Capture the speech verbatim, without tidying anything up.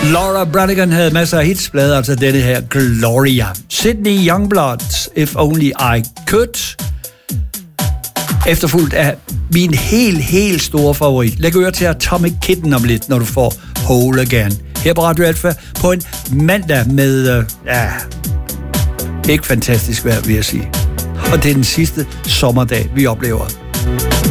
Laura Branigan havde masser af hits, blandt altså denne her Gloria. Sydney Youngblood, If Only I Could. Efterfulgt af min helt, helt store favorit. Læg øre til Atomic Kitten om lidt, når du får Whole Again. Her på Radio Alpha på en mandag med, øh, ja, ikke fantastisk vejr, vil jeg sige. Og det er den sidste sommerdag, vi oplever.